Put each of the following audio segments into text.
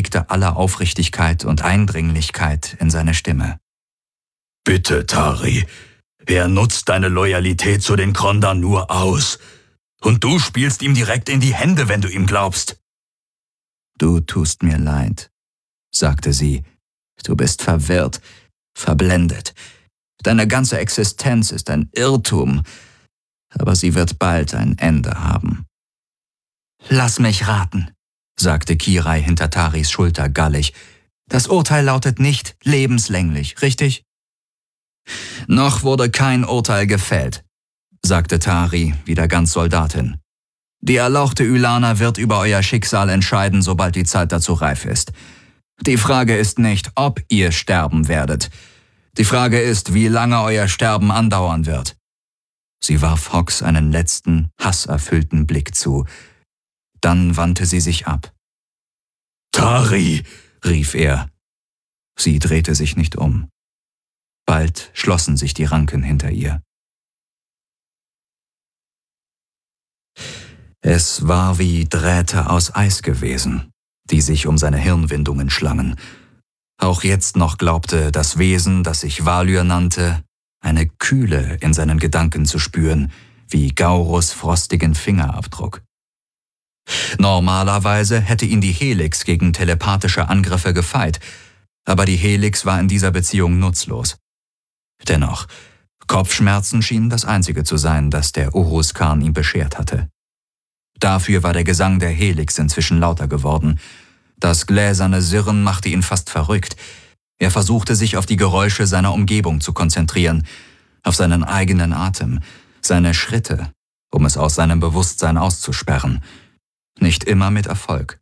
erstickte alle Aufrichtigkeit und Eindringlichkeit in seine Stimme. »Bitte, Tari, er nutzt deine Loyalität zu den Krondern nur aus. Und du spielst ihm direkt in die Hände, wenn du ihm glaubst.« »Du tust mir leid«, sagte sie. »Du bist verwirrt, verblendet. Deine ganze Existenz ist ein Irrtum, aber sie wird bald ein Ende haben.« »Lass mich raten«, sagte Kirai hinter Taris Schulter gallig. »Das Urteil lautet nicht lebenslänglich, richtig?« »Noch wurde kein Urteil gefällt«, sagte Tari, wieder ganz Soldatin. »Die erlauchte Ylana wird über euer Schicksal entscheiden, sobald die Zeit dazu reif ist. Die Frage ist nicht, ob ihr sterben werdet. Die Frage ist, wie lange euer Sterben andauern wird.« Sie warf Hox einen letzten, hasserfüllten Blick zu. Dann wandte sie sich ab. »Tari«, rief er. Sie drehte sich nicht um. Bald schlossen sich die Ranken hinter ihr. Es war wie Drähte aus Eis gewesen, die sich um seine Hirnwindungen schlangen. Auch jetzt noch glaubte das Wesen, das sich Valyr nannte, eine Kühle in seinen Gedanken zu spüren, wie Gaurus frostigen Fingerabdruck. Normalerweise hätte ihn die Helix gegen telepathische Angriffe gefeit, aber die Helix war in dieser Beziehung nutzlos. Dennoch, Kopfschmerzen schienen das Einzige zu sein, das der Uruzkan ihm beschert hatte. Dafür war der Gesang der Helix inzwischen lauter geworden. Das gläserne Sirren machte ihn fast verrückt. Er versuchte sich auf die Geräusche seiner Umgebung zu konzentrieren, auf seinen eigenen Atem, seine Schritte, um es aus seinem Bewusstsein auszusperren. Nicht immer mit Erfolg.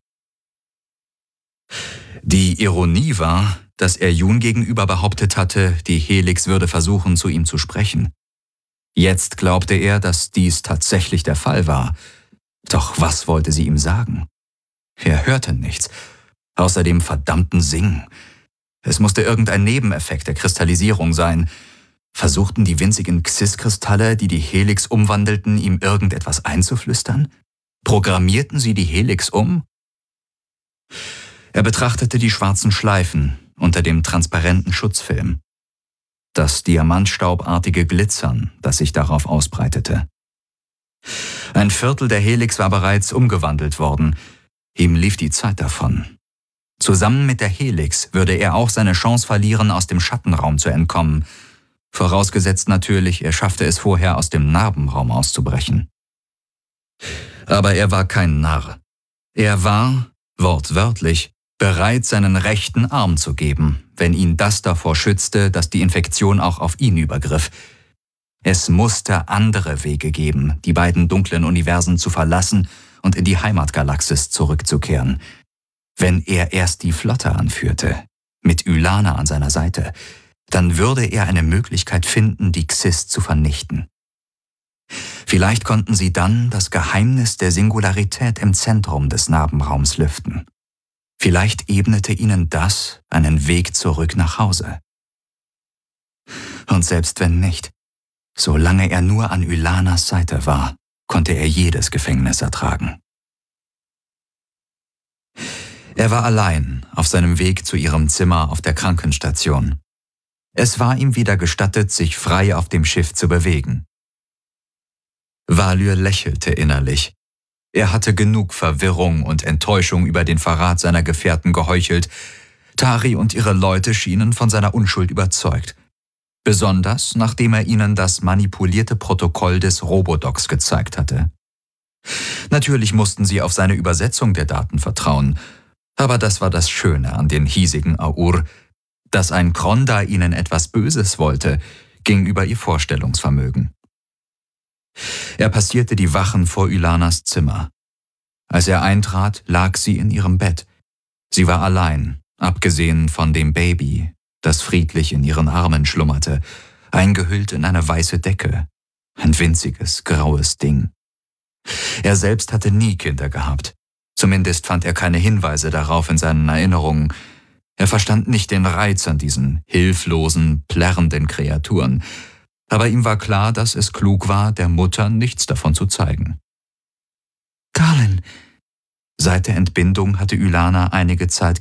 Die Ironie war, dass er Jun gegenüber behauptet hatte, die Helix würde versuchen, zu ihm zu sprechen. Jetzt glaubte er, dass dies tatsächlich der Fall war. Doch was wollte sie ihm sagen? Er hörte nichts, außer dem verdammten Singen. Es musste irgendein Nebeneffekt der Kristallisierung sein. Versuchten die winzigen Xyz-Kristalle, die die Helix umwandelten, ihm irgendetwas einzuflüstern? Programmierten sie die Helix um? Er betrachtete die schwarzen Schleifen unter dem transparenten Schutzfilm. Das diamantstaubartige Glitzern, das sich darauf ausbreitete. Ein Viertel der Helix war bereits umgewandelt worden. Ihm lief die Zeit davon. Zusammen mit der Helix würde er auch seine Chance verlieren, aus dem Schattenraum zu entkommen. Vorausgesetzt natürlich, er schaffte es vorher, aus dem Narbenraum auszubrechen. Aber er war kein Narr. Er war, wortwörtlich, bereit, seinen rechten Arm zu geben, wenn ihn das davor schützte, dass die Infektion auch auf ihn übergriff. Es musste andere Wege geben, die beiden dunklen Universen zu verlassen und in die Heimatgalaxis zurückzukehren. Wenn er erst die Flotte anführte, mit Ylana an seiner Seite, dann würde er eine Möglichkeit finden, die Xyz zu vernichten. Vielleicht konnten sie dann das Geheimnis der Singularität im Zentrum des Narbenraums lüften. Vielleicht ebnete ihnen das einen Weg zurück nach Hause. Und selbst wenn nicht, solange er nur an Ylanas Seite war, konnte er jedes Gefängnis ertragen. Er war allein auf seinem Weg zu ihrem Zimmer auf der Krankenstation. Es war ihm wieder gestattet, sich frei auf dem Schiff zu bewegen. Valyr lächelte innerlich. Er hatte genug Verwirrung und Enttäuschung über den Verrat seiner Gefährten geheuchelt. Tari und ihre Leute schienen von seiner Unschuld überzeugt. Besonders, nachdem er ihnen das manipulierte Protokoll des Robodocs gezeigt hatte. Natürlich mussten sie auf seine Übersetzung der Daten vertrauen, aber das war das Schöne an den hiesigen Aur. Dass ein Kronda ihnen etwas Böses wollte, ging über ihr Vorstellungsvermögen. Er passierte die Wachen vor Ylanas Zimmer. Als er eintrat, lag sie in ihrem Bett. Sie war allein, abgesehen von dem Baby, das friedlich in ihren Armen schlummerte, eingehüllt in eine weiße Decke. Ein winziges, graues Ding. Er selbst hatte nie Kinder gehabt. Zumindest fand er keine Hinweise darauf in seinen Erinnerungen. Er verstand nicht den Reiz an diesen hilflosen, plärrenden Kreaturen. Aber ihm war klar, dass es klug war, der Mutter nichts davon zu zeigen. »Darlin«, seit der Entbindung hatte Ylana einige Zeit